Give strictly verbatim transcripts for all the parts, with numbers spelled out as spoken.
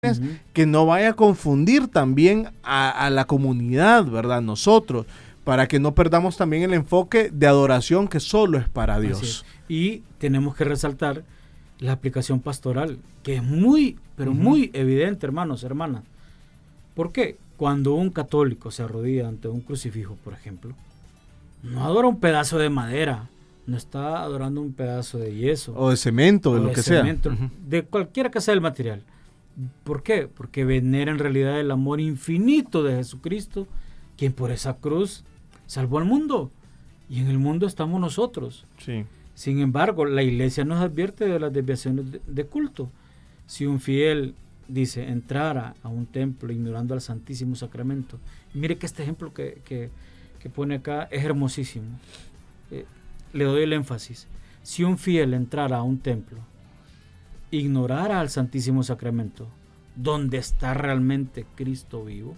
Uh-huh. Que no vaya a confundir también a, a la comunidad, ¿verdad? Nosotros, para que no perdamos también el enfoque de adoración que solo es para Dios. Es. Y tenemos que resaltar la aplicación pastoral, que es muy, pero uh-huh. muy evidente, hermanos, hermanas. ¿Por qué? Cuando un católico se arrodilla ante un crucifijo, por ejemplo, no adora un pedazo de madera, no está adorando un pedazo de yeso. O de cemento, de o lo de que cemento, sea. Uh-huh. De cualquiera que sea el material. ¿Por qué? Porque venera en realidad el amor infinito de Jesucristo, quien por esa cruz salvó al mundo. Y en el mundo estamos nosotros. Sí. Sin embargo, la iglesia nos advierte de las desviaciones de, de culto. Si un fiel, dice, entrara a un templo ignorando al Santísimo Sacramento. Y mire que este ejemplo que, que, que pone acá es hermosísimo. Eh, le doy el énfasis. Si un fiel entrara a un templo, ignorara al Santísimo Sacramento, donde está realmente Cristo vivo,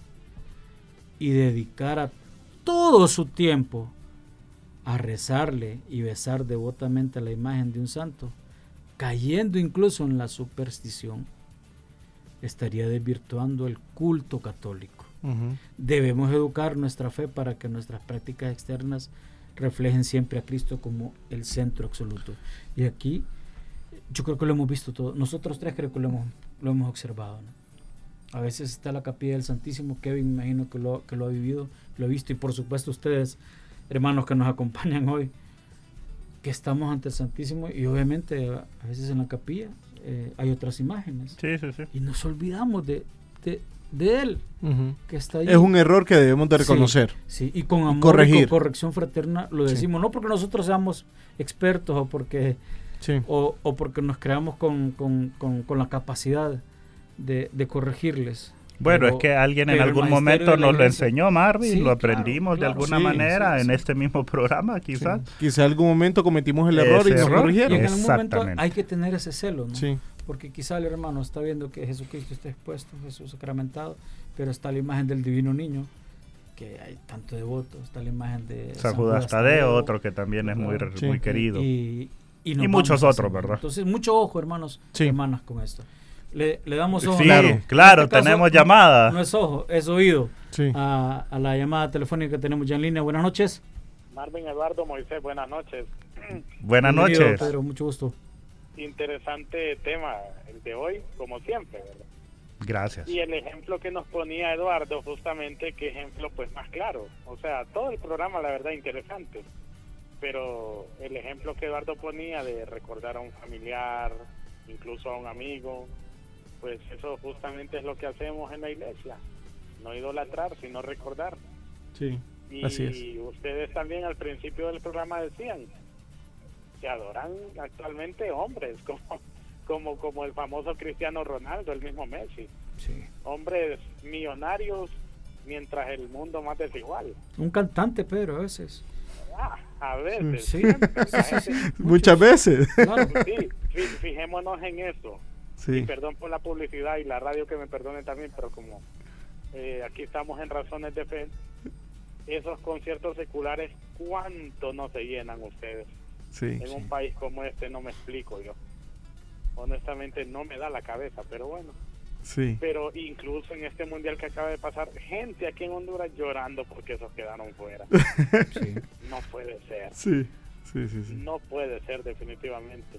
y dedicara todo su tiempo a rezarle y besar devotamente a la imagen de un santo, cayendo incluso en la superstición, estaría desvirtuando el culto católico. Uh-huh. Debemos educar nuestra fe para que nuestras prácticas externas reflejen siempre a Cristo como el centro absoluto. Y aquí yo creo que lo hemos visto todo. Nosotros tres creo que lo hemos, lo hemos observado, ¿no? A veces está la capilla del Santísimo. Kevin, me imagino que lo, que lo ha vivido, lo ha visto. Y por supuesto ustedes, hermanos que nos acompañan hoy, que estamos ante el Santísimo. Y obviamente a veces en la capilla eh, hay otras imágenes. Sí, sí, sí. Y nos olvidamos de, de, de Él, uh-huh. que está ahí. Es un error que debemos de reconocer. Sí, sí. Y con amor y, corregir. Y con corrección fraterna lo decimos. Sí. No porque nosotros seamos expertos o porque... Sí. O, o porque nos creamos con, con, con, con la capacidad de, de corregirles. Bueno, pero, es que alguien en algún momento nos lo enseñó, Marvin, sí, lo aprendimos claro, claro, de alguna sí, manera sí, en sí. este mismo programa, quizás. Sí. Quizá en algún momento cometimos el error ese y nos error. corrigieron. Y en algún momento hay que tener ese celo, ¿no? Sí. Porque quizá el hermano está viendo que Jesucristo está expuesto, Jesús sacramentado, pero está la imagen del divino niño, que hay tanto devotos, está la imagen de San, San Judas Tadeo, otro que también es muy, sí. muy querido. Y, y, y muchos otros, ¿verdad? Entonces, mucho ojo, hermanos sí. y hermanas, con esto. Le, le damos ojo. Sí, claro, claro este tenemos caso, llamada. No, no es ojo, es oído. Sí. A, a la llamada telefónica que tenemos ya en línea. Buenas noches. Marvin Eduardo Moisés, buenas noches. Buenas Bienvenido, noches. Pedro, mucho gusto. Interesante tema el de hoy, como siempre, ¿verdad? Gracias. Y el ejemplo que nos ponía Eduardo, justamente, qué ejemplo pues más claro. O sea, todo el programa, la verdad, interesante. Pero el ejemplo que Eduardo ponía de recordar a un familiar, incluso a un amigo, pues eso justamente es lo que hacemos en la iglesia. No idolatrar, sino recordar. Sí, y así es. Y ustedes también al principio del programa decían que adoran actualmente hombres, como, como, como el famoso Cristiano Ronaldo, el mismo Messi. Sí. Hombres millonarios mientras el mundo más desigual. Un cantante, Pedro, a veces. Ah, a veces. Sí. Gente, muchas veces. Claro, sí, fijémonos en eso. Sí. Y perdón por la publicidad y la radio que me perdone también, pero como eh, aquí estamos en Razones de Fe, esos conciertos seculares, ¿cuánto no se llenan ustedes? Sí, en sí. un país como este no me explico yo. Honestamente no me da la cabeza, pero bueno. Sí. Pero incluso en este mundial que acaba de pasar, gente aquí en Honduras llorando porque esos quedaron fuera. Sí. No puede ser. Sí, sí, sí, sí. No puede ser definitivamente.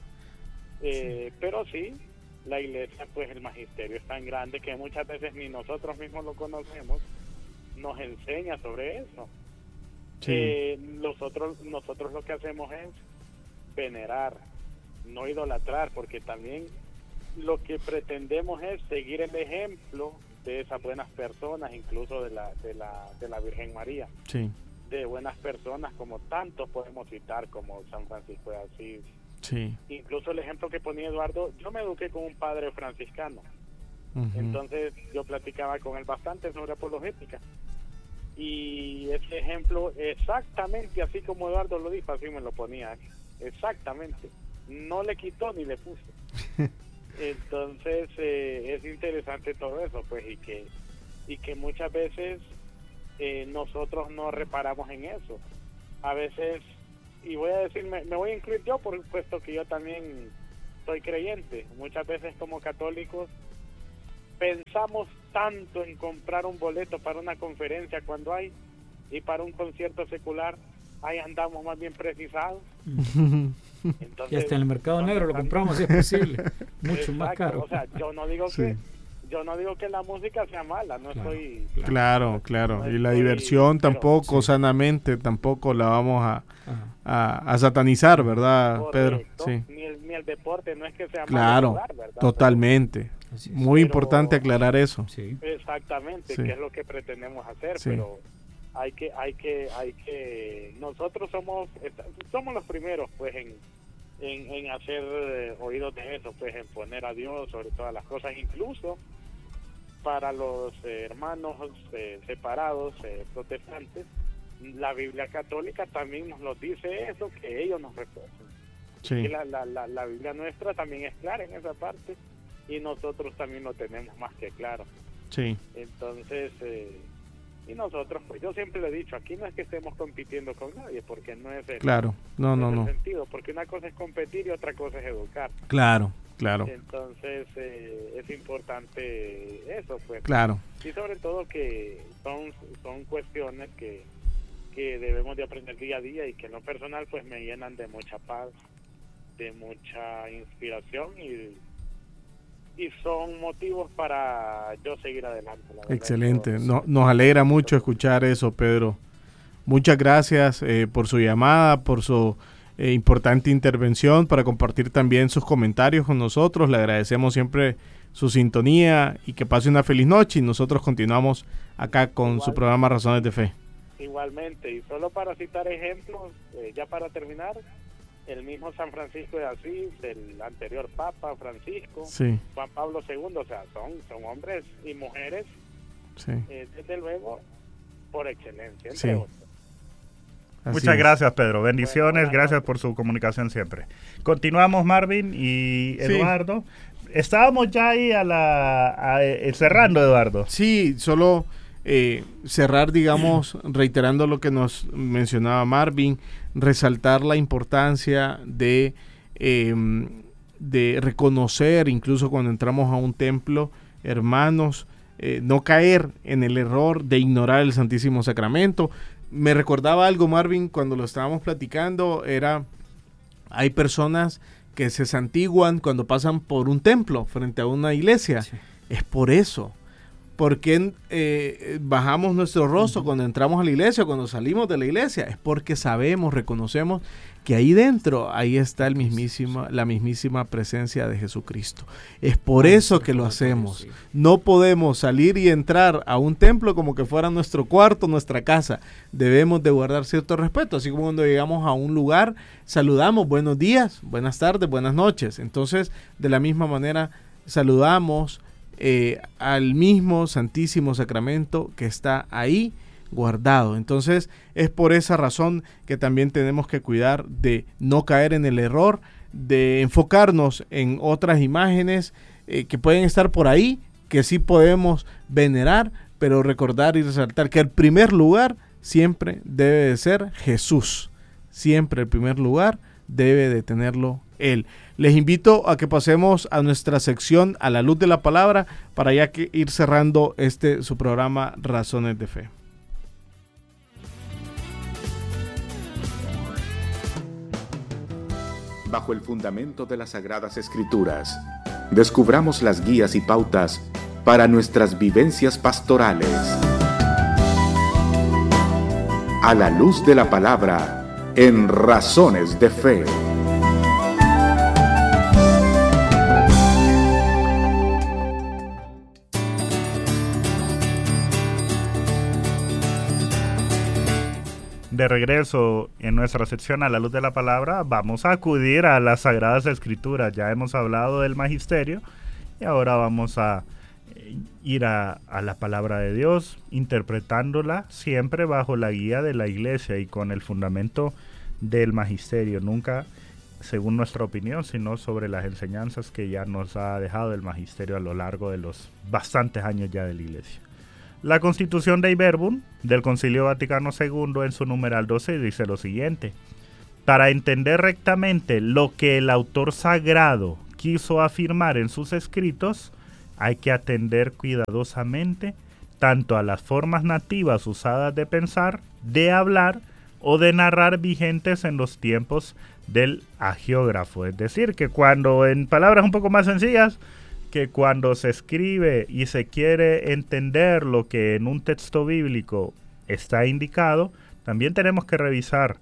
Eh, sí. Pero sí, la iglesia, pues el magisterio es tan grande que muchas veces ni nosotros mismos lo conocemos, nos enseña sobre eso. Sí. Eh, nosotros, nosotros lo que hacemos es venerar, no idolatrar, porque también lo que pretendemos es seguir el ejemplo de esas buenas personas, incluso de la de la de la Virgen María. Sí. De buenas personas como tantos podemos citar, como San Francisco de Asís. Sí. Incluso el ejemplo que ponía Eduardo, yo me eduqué con un padre franciscano. Uh-huh. Entonces yo platicaba con él bastante sobre apologética. Y ese ejemplo, exactamente así como Eduardo lo dijo, así me lo ponía. Exactamente. No le quitó ni le puso. Entonces eh, es interesante todo eso, pues, y que y que muchas veces eh, nosotros no reparamos en eso. A veces, y voy a decir, me, me voy a incluir yo, por supuesto que yo también soy creyente. Muchas veces como católicos pensamos tanto en comprar un boleto para una conferencia cuando hay, y para un concierto secular, ahí andamos más bien precisados. Entonces, y hasta en el mercado negro lo compramos si es posible, mucho exacto, más caro. O sea, yo no digo sí. que yo no digo que la música sea mala, no claro, estoy... Claro, claro, no y la diversión pero, tampoco, sí. sanamente, tampoco la vamos a, a, a satanizar, ¿verdad, correcto. Pedro? Sí. Ni el, ni el deporte no es que sea claro, malo jugar, ¿verdad? totalmente. Pero, muy pero, importante aclarar eso. Sí. Exactamente, sí. que es lo que pretendemos hacer, sí. pero hay que, hay que, hay que, nosotros somos, somos los primeros, pues, en En, en hacer eh, oídos de eso, pues en poner a Dios sobre todas las cosas, incluso para los eh, hermanos eh, separados, eh, protestantes, la Biblia católica también nos lo dice eso, que ellos nos refuerzan. Sí. Y la, la, la, la Biblia nuestra también es clara en esa parte, y nosotros también lo tenemos más que claro. Sí. Entonces, eh, y nosotros, pues yo siempre le he dicho, aquí no es que estemos compitiendo con nadie, porque no es el, claro, no, no, no, no. el sentido, porque una cosa es competir y otra cosa es educar. Claro, claro. Entonces eh, es importante eso, pues. Claro. Y sobre todo que son son cuestiones que, que debemos de aprender día a día y que en lo personal pues me llenan de mucha paz, de mucha inspiración y y son motivos para yo seguir adelante. La verdad. Excelente, no, nos alegra mucho escuchar eso, Pedro. Muchas gracias eh, por su llamada, por su eh, importante intervención, para compartir también sus comentarios con nosotros. Le agradecemos siempre su sintonía y que pase una feliz noche, y nosotros continuamos acá con Igual, su programa Razones de Fe. Igualmente, y solo para citar ejemplos, eh, ya para terminar, el mismo San Francisco de Asís, el anterior Papa Francisco, sí. Juan Pablo segundo, o sea, son, son hombres y mujeres, sí. eh, desde luego, por excelencia, entre sí. otros. Muchas es. gracias, Pedro. Bendiciones, bueno, gracias por su comunicación siempre. Continuamos, Marvin y Eduardo. Sí. Estábamos ya ahí a la a, a, cerrando, Eduardo. Sí, solo eh, cerrar, digamos, reiterando lo que nos mencionaba Marvin, resaltar la importancia de, eh, de reconocer, incluso cuando entramos a un templo, hermanos, eh, no caer en el error de ignorar el Santísimo Sacramento. Me recordaba algo, Marvin, cuando lo estábamos platicando, era, hay personas que se santiguan cuando pasan por un templo, frente a una iglesia. Sí. Es por eso. ¿Por qué eh, bajamos nuestro rostro uh-huh. cuando entramos a la iglesia o cuando salimos de la iglesia? Es porque sabemos, reconocemos que ahí dentro, ahí está el mismísimo, la mismísima presencia de Jesucristo. Es por eso que lo hacemos. No podemos salir y entrar a un templo como que fuera nuestro cuarto, nuestra casa. Debemos de guardar cierto respeto. Así como cuando llegamos a un lugar, saludamos buenos días, buenas tardes, buenas noches. Entonces, de la misma manera, saludamos Eh, al mismo Santísimo Sacramento que está ahí guardado. Entonces es por esa razón que también tenemos que cuidar de no caer en el error de enfocarnos en otras imágenes eh, que pueden estar por ahí, que sí podemos venerar, pero recordar y resaltar que el primer lugar siempre debe de ser Jesús. Siempre el primer lugar debe de tenerlo Él. Les invito a que pasemos a nuestra sección A la Luz de la Palabra para ya que ir cerrando este su programa Razones de Fe. Bajo el fundamento de las Sagradas Escrituras, descubramos las guías y pautas para nuestras vivencias pastorales. A la Luz de la Palabra en Razones de Fe. De regreso en nuestra sección A la Luz de la Palabra, vamos a acudir a las Sagradas Escrituras. Ya hemos hablado del Magisterio y ahora vamos a ir a, a la Palabra de Dios, interpretándola siempre bajo la guía de la Iglesia y con el fundamento del Magisterio, nunca según nuestra opinión, sino sobre las enseñanzas que ya nos ha dejado el Magisterio a lo largo de los bastantes años ya de la Iglesia. La Constitución Dei Verbum del Concilio Vaticano segundo en su numeral doce dice lo siguiente: para entender rectamente lo que el autor sagrado quiso afirmar en sus escritos, hay que atender cuidadosamente tanto a las formas nativas usadas de pensar, de hablar o de narrar vigentes en los tiempos del agiógrafo. Es decir, que cuando, en palabras un poco más sencillas, que cuando se escribe y se quiere entender lo que en un texto bíblico está indicado, también tenemos que revisar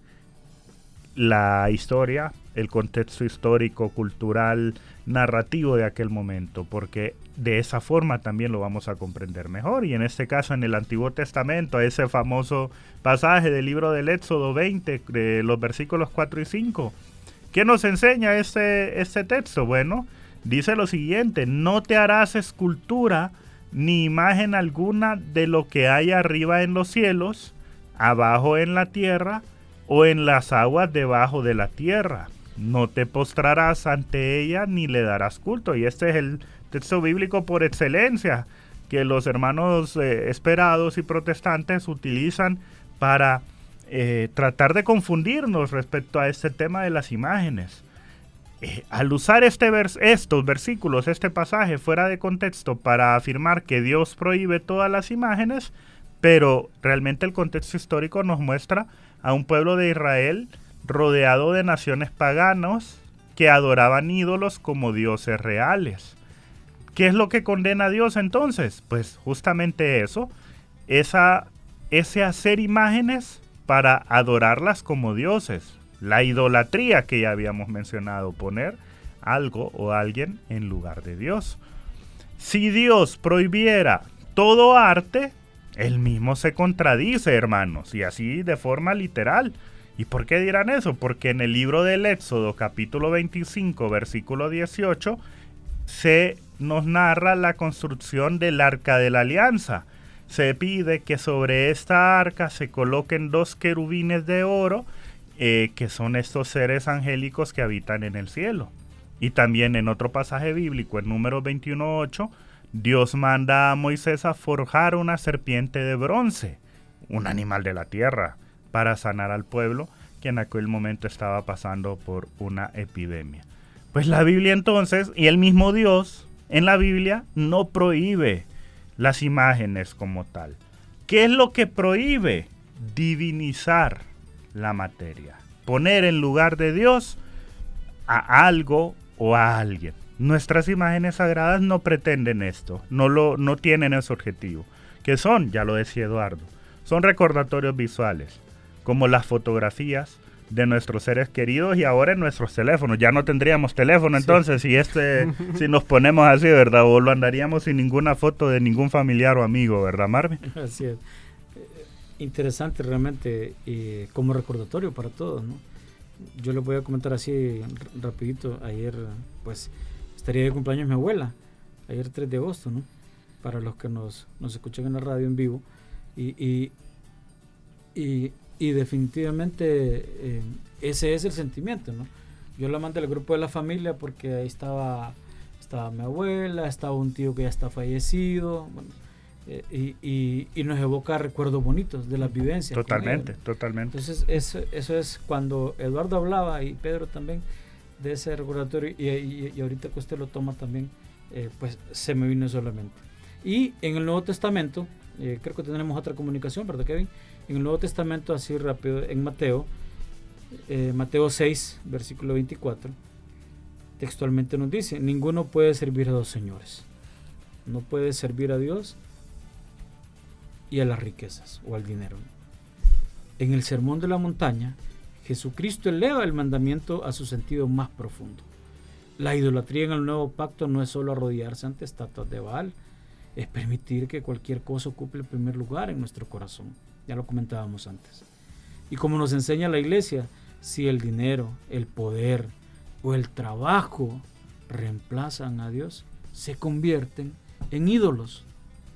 la historia, el contexto histórico, cultural, narrativo de aquel momento, porque de esa forma también lo vamos a comprender mejor. Y en este caso, en el Antiguo Testamento, ese famoso pasaje del libro del Éxodo veinte, de los versículos cuatro y cinco, ¿qué nos enseña este, este texto? Bueno, dice lo siguiente: no te harás escultura ni imagen alguna de lo que hay arriba en los cielos, abajo en la tierra o en las aguas debajo de la tierra. No te postrarás ante ella ni le darás culto. Y este es el texto bíblico por excelencia que los hermanos eh, esperados y protestantes utilizan para eh, tratar de confundirnos respecto a este tema de las imágenes. Eh, al usar este vers- estos versículos, este pasaje fuera de contexto para afirmar que Dios prohíbe todas las imágenes, pero realmente el contexto histórico nos muestra a un pueblo de Israel rodeado de naciones paganas que adoraban ídolos como dioses reales. ¿Qué es lo que condena a Dios entonces? Pues justamente eso, esa, ese hacer imágenes para adorarlas como dioses. La idolatría que ya habíamos mencionado, poner algo o alguien en lugar de Dios. Si Dios prohibiera todo arte, él mismo se contradice, hermanos, y así de forma literal. ¿Y por qué dirán eso? Porque en el libro del Éxodo, capítulo veinticinco, versículo dieciocho, se nos narra la construcción del Arca de la Alianza. Se pide que sobre esta arca se coloquen dos querubines de oro, eh, que son estos seres angélicos que habitan en el cielo. Y también en otro pasaje bíblico, en Números veintiuno ocho, Dios manda a Moisés a forjar una serpiente de bronce, un animal de la tierra, para sanar al pueblo que en aquel momento estaba pasando por una epidemia. Pues la Biblia entonces, y el mismo Dios en la Biblia, no prohíbe las imágenes como tal. ¿Qué es lo que prohíbe? Divinizar la materia, poner en lugar de Dios a algo o a alguien. Nuestras imágenes sagradas no pretenden esto, no, lo, no tienen ese objetivo. ¿Qué son? Ya lo decía Eduardo, son recordatorios visuales, como las fotografías de nuestros seres queridos y ahora en nuestros teléfonos. Ya no tendríamos teléfono entonces, sí. si este si nos ponemos así, ¿verdad? O lo andaríamos sin ninguna foto de ningún familiar o amigo, ¿verdad, Marvin? Así es. Interesante realmente, eh, como recordatorio para todos, ¿no? Yo les voy a comentar así rapidito. Ayer, pues, estaría de cumpleaños mi abuela, ayer tres de agosto, ¿no? Para los que nos, nos escuchan en la radio en vivo. Y, y, y, y definitivamente eh, ese es el sentimiento, ¿no? Yo la mandé al grupo de la familia porque ahí estaba, estaba mi abuela, estaba un tío que ya está fallecido, bueno, eh, y, y, y nos evoca recuerdos bonitos de las vivencias. Totalmente, totalmente. Entonces eso, eso es cuando Eduardo hablaba y Pedro también de ese recordatorio y, y, y ahorita que usted lo toma también, eh, pues se me vino solamente. Y en el Nuevo Testamento, eh, creo que tenemos otra comunicación, ¿verdad, Kevin? En el Nuevo Testamento, así rápido, en Mateo, eh, Mateo seis, versículo veinticuatro, textualmente nos dice: ninguno puede servir a dos señores. No puede servir a Dios y a las riquezas o al dinero. En el Sermón de la Montaña, Jesucristo eleva el mandamiento a su sentido más profundo. La idolatría en el Nuevo Pacto no es solo arrodillarse ante estatuas de Baal, es permitir que cualquier cosa ocupe el primer lugar en nuestro corazón. Ya lo comentábamos antes. Y como nos enseña la Iglesia, si el dinero, el poder o el trabajo reemplazan a Dios, se convierten en ídolos.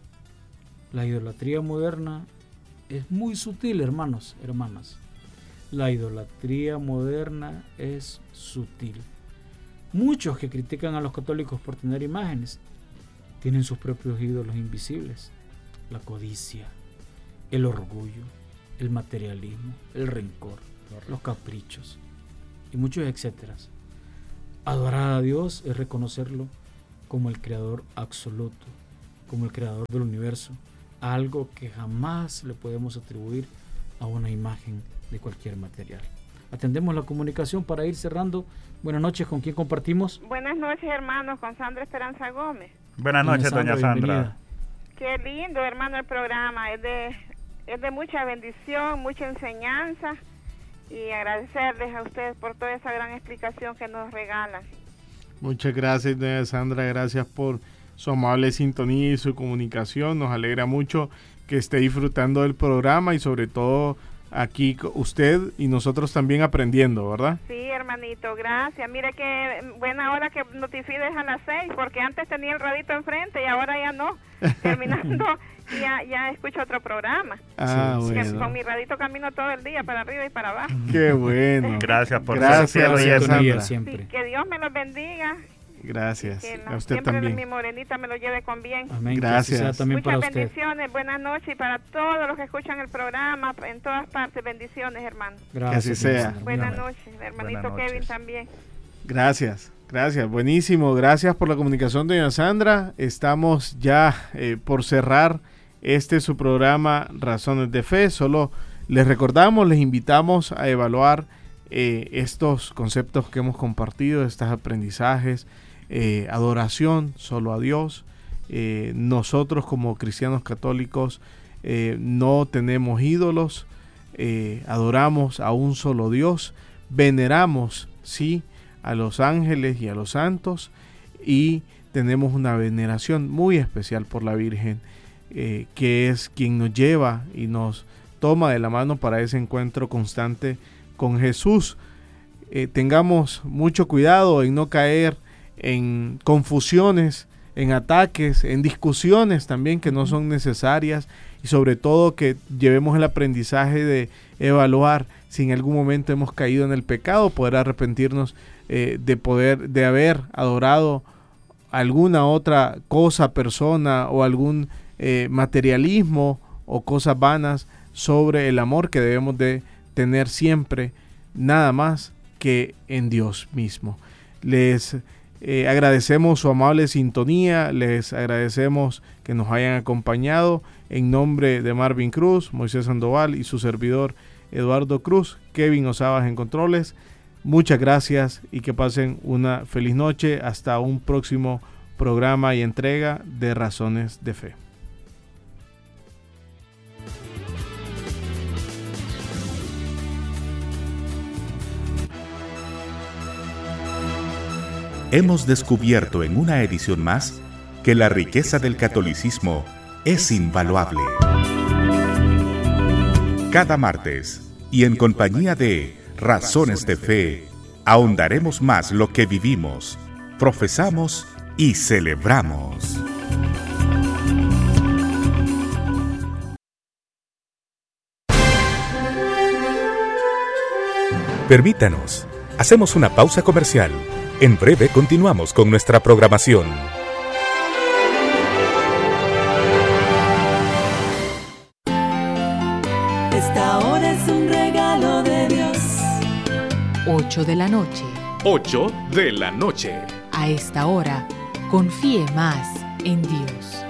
La idolatría moderna es muy sutil, hermanos, hermanas. La idolatría moderna es sutil. Muchos que critican a los católicos por tener imágenes tienen sus propios ídolos invisibles: la codicia, el orgullo, el materialismo, el rencor, los caprichos y muchos etcétera. Adorar a Dios es reconocerlo como el creador absoluto, como el creador del universo, algo que jamás le podemos atribuir a una imagen de cualquier material. Atendemos la comunicación para ir cerrando. Buenas noches, ¿con quién compartimos? Buenas noches, hermanos, con Sandra Esperanza Gómez. Buenas noches, doña Sandra. Qué lindo, hermano, el programa. Es de, es de mucha bendición, mucha enseñanza, y agradecerles a ustedes por toda esa gran explicación que nos regalan. Muchas gracias, doña Sandra. Gracias por su amable sintonía y su comunicación. Nos alegra mucho que esté disfrutando del programa y sobre todo aquí usted y nosotros también aprendiendo, ¿verdad? Sí, hermanito, gracias. Mire que buena hora que notifiques a las seis, porque antes tenía el radito enfrente y ahora ya no. Terminando, ya, ya escucho otro programa. Ah, sí, bueno. Que con mi radito camino todo el día, para arriba y para abajo. Qué bueno. Gracias por gracias, doña Sandra. Siempre. Sí, que Dios me los bendiga. Gracias. Que a usted siempre también. mi morenita me lo lleve con bien. Amén. Gracias. Sea también Muchas para bendiciones, usted. buenas noches, y para todos los que escuchan el programa, en todas partes, bendiciones, hermano. Gracias. Que así sea. Sandra. Buenas Amén. noches, hermanito Buenas noches. Kevin también. Gracias, gracias, buenísimo. Gracias por la comunicación, doña Sandra. Estamos ya eh, por cerrar este su programa Razones de Fe. Solo les recordamos, les invitamos a evaluar eh, estos conceptos que hemos compartido, estos aprendizajes. Eh, adoración solo a Dios. Eh, nosotros como cristianos católicos eh, no tenemos ídolos, eh, adoramos a un solo Dios, veneramos sí a los ángeles y a los santos, y tenemos una veneración muy especial por la Virgen, eh, que es quien nos lleva y nos toma de la mano para ese encuentro constante con Jesús. Eh, tengamos mucho cuidado en no caer en confusiones, en ataques, en discusiones también que no son necesarias, y sobre todo que llevemos el aprendizaje de evaluar si en algún momento hemos caído en el pecado, poder arrepentirnos eh, de poder de haber adorado alguna otra cosa, persona o algún eh, materialismo o cosas vanas sobre el amor que debemos de tener siempre, nada más que en Dios mismo. Les Eh, agradecemos su amable sintonía, les agradecemos que nos hayan acompañado. En nombre de Marvin Cruz, Moisés Sandoval y su servidor Eduardo Cruz, Kevin Osabas en controles, muchas gracias y que pasen una feliz noche. Hasta un próximo programa y entrega de Razones de Fe. Hemos descubierto en una edición más que la riqueza del catolicismo es invaluable. Cada martes, y en compañía de Razones de Fe, ahondaremos más lo que vivimos, profesamos y celebramos. Permítanos, hacemos una pausa comercial. En breve continuamos con nuestra programación. Esta hora es un regalo de Dios. ocho de la noche. ocho de la noche. A esta hora, confíe más en Dios.